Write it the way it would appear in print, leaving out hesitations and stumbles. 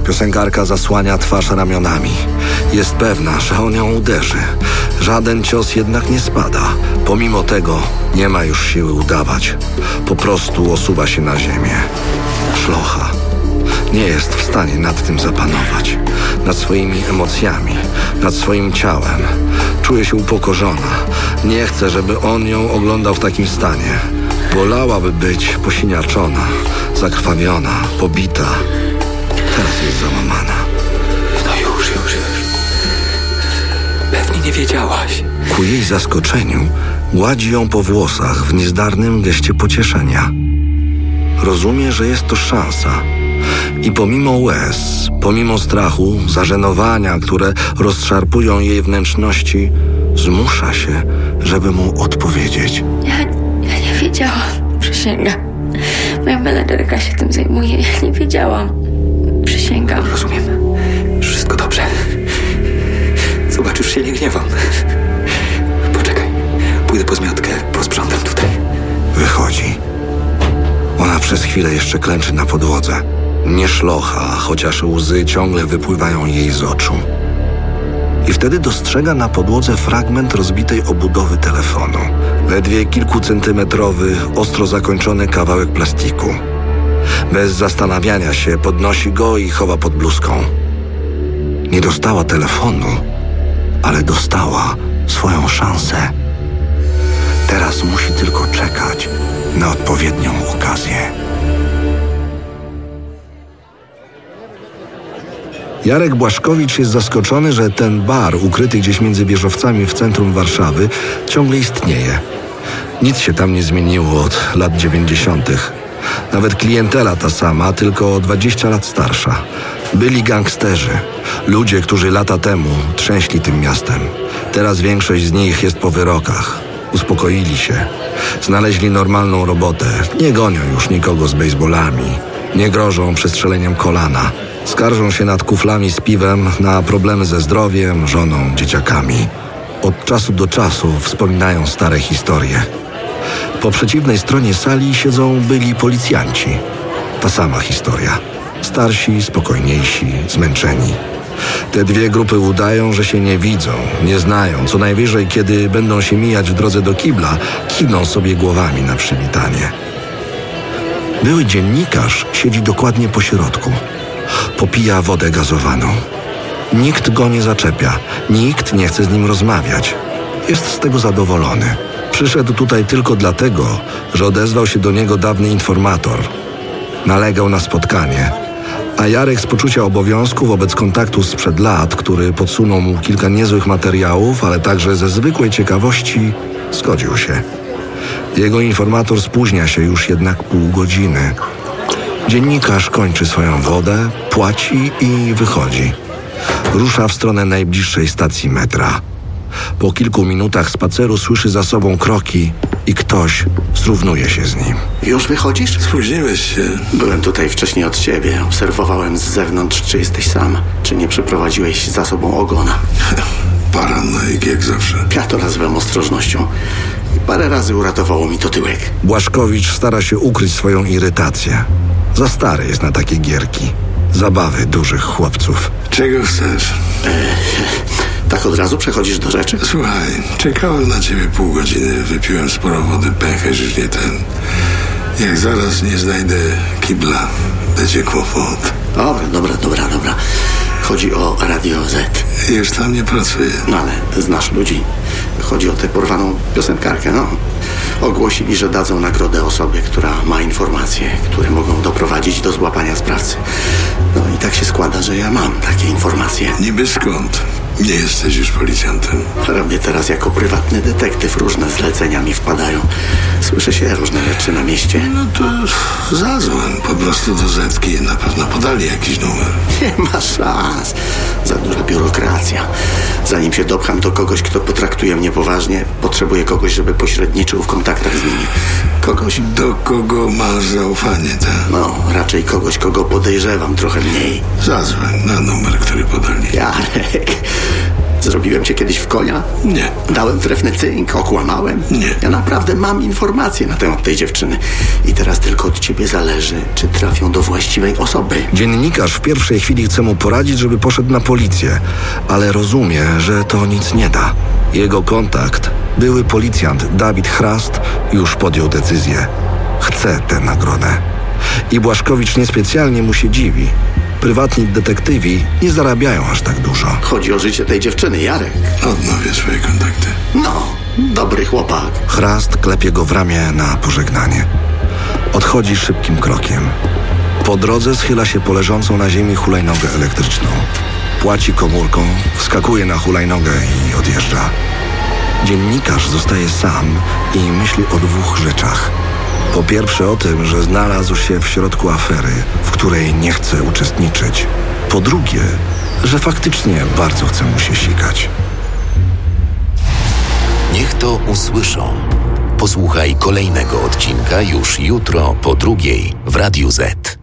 Piosenkarka zasłania twarz ramionami. Jest pewna, że on ją uderzy. Żaden cios jednak nie spada. Pomimo tego nie ma już siły udawać. Po prostu osuwa się na ziemię. Szlocha nie jest w stanie nad tym zapanować. Nad swoimi emocjami, nad swoim ciałem. Czuje się upokorzona. Nie chce, żeby on ją oglądał w takim stanie. Wolałaby być posiniaczona, zakrwawiona, pobita. Teraz jest załamana. No już. Pewnie nie wiedziałaś. Ku jej zaskoczeniu gładzi ją po włosach w niezdarnym geście pocieszenia. Rozumie, że jest to szansa. I pomimo łez, pomimo strachu, zażenowania, które rozszarpują jej wnętrzności, zmusza się, żeby mu odpowiedzieć. Ja nie wiedziałam. Przysięgam. Moja menedżerka się tym zajmuje. Ja nie wiedziałam. Przysięgam. Rozumiem. Wszystko dobrze. Zobacz, już się nie gniewam. Poczekaj. Pójdę po zmiotkę, posprzątam tutaj. Wychodzi. Ona przez chwilę jeszcze klęczy na podłodze. Nie szlocha, chociaż łzy ciągle wypływają jej z oczu. I wtedy dostrzega na podłodze fragment rozbitej obudowy telefonu. Ledwie kilkucentymetrowy, ostro zakończony kawałek plastiku. Bez zastanawiania się podnosi go i chowa pod bluzką. Nie dostała telefonu, ale dostała swoją szansę. Teraz musi tylko czekać na odpowiednią okazję. Jarek Błaszkowicz jest zaskoczony, że ten bar ukryty gdzieś między wieżowcami w centrum Warszawy ciągle istnieje. Nic się tam nie zmieniło od lat 90. Nawet klientela ta sama, tylko o 20 lat starsza. Byli gangsterzy, ludzie, którzy lata temu trzęśli tym miastem. Teraz większość z nich jest po wyrokach. Uspokoili się, znaleźli normalną robotę, nie gonią już nikogo z bejsbolami, nie grożą przestrzeleniem kolana. Skarżą się nad kuflami z piwem na problemy ze zdrowiem, żoną, dzieciakami. Od czasu do czasu wspominają stare historie. Po przeciwnej stronie sali siedzą byli policjanci. Ta sama historia. Starsi, spokojniejsi, zmęczeni. Te dwie grupy udają, że się nie widzą, nie znają. Co najwyżej, kiedy będą się mijać w drodze do kibla, kiwną sobie głowami na przywitanie. Były dziennikarz siedzi dokładnie po środku. Popija wodę gazowaną. Nikt go nie zaczepia, nikt nie chce z nim rozmawiać. Jest z tego zadowolony. Przyszedł tutaj tylko dlatego, że odezwał się do niego dawny informator. Nalegał na spotkanie, a Jarek z poczucia obowiązku wobec kontaktu sprzed lat, który podsunął mu kilka niezłych materiałów, ale także ze zwykłej ciekawości, zgodził się. Jego informator spóźnia się już jednak pół godziny. Dziennikarz kończy swoją wodę, płaci i wychodzi. Rusza w stronę najbliższej stacji metra. Po kilku minutach spaceru słyszy za sobą kroki i ktoś zrównuje się z nim. Już wychodzisz? Spóźniłeś się. Byłem tutaj wcześniej od ciebie. Obserwowałem z zewnątrz, czy jesteś sam. Czy nie przyprowadziłeś za sobą ogona. Paranoik jak zawsze. Ja to nazywam ostrożnością. I parę razy uratowało mi to tyłek. Błaszkowicz stara się ukryć swoją irytację. Za stary jest na takie gierki. Zabawy dużych chłopców. Czego chcesz? Tak od razu przechodzisz do rzeczy? Słuchaj, czekałem na ciebie pół godziny, wypiłem sporo wody, pęcherz już nie ten. Jak zaraz nie znajdę kibla, będzie kłopot. Dobra. Chodzi o Radio Z. Już tam nie pracuję. No ale znasz ludzi. Chodzi o tę porwaną piosenkarkę, no. Ogłosili, że dadzą nagrodę osobie, która ma informacje, które mogą doprowadzić do złapania sprawcy. No i tak się składa, że ja mam takie informacje. Niby skąd? Nie jesteś już policjantem. Robię teraz jako prywatny detektyw. Różne zlecenia mi wpadają. Słyszy się różne rzeczy na mieście. No to zadzwoń po prostu do Zetki. Na pewno podali jakiś numer. Nie ma szans. Za duża biurokracja. Zanim się dopcham do kogoś, kto potraktuje mnie poważnie, potrzebuję kogoś, żeby pośredniczył w kontaktach z nimi. Kogoś... Do kogo masz zaufanie, tak? No, raczej kogoś, kogo podejrzewam trochę mniej. Zadzwoń na numer, który podali. Jarek, Zrobiłem cię kiedyś w konia? Nie. Dałem trefny cynk, okłamałem? Nie. Ja naprawdę mam informacje na temat tej dziewczyny. I teraz tylko od ciebie zależy, czy trafią do właściwej osoby. Dziennikarz w pierwszej chwili chce mu poradzić, żeby poszedł na policję, ale rozumie, że to nic nie da. Jego kontakt, były policjant Dawid Chrast, już podjął decyzję. Chce tę nagrodę. I Błaszkowicz niespecjalnie mu się dziwi. Prywatni detektywi nie zarabiają aż tak dużo. Chodzi o życie tej dziewczyny, Jarek. Odnowię swoje kontakty. No, dobry chłopak. Chrast klepie go w ramię na pożegnanie. Odchodzi szybkim krokiem. Po drodze schyla się po leżącą na ziemi hulajnogę elektryczną. Płaci komórką, wskakuje na hulajnogę i odjeżdża. Dziennikarz zostaje sam i myśli o dwóch rzeczach. Po pierwsze o tym, że znalazł się w środku afery, w której nie chce uczestniczyć. Po drugie, że faktycznie bardzo chce mu się sikać. Niech to usłyszą. Posłuchaj kolejnego odcinka już jutro po 2:00 w Radiu Z.